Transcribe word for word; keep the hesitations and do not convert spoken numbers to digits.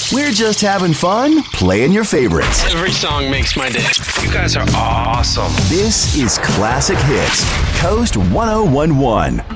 We're just having fun playing your favorites. Every song makes my day. You guys are awesome. This is Classic Hits, Coast ten eleven.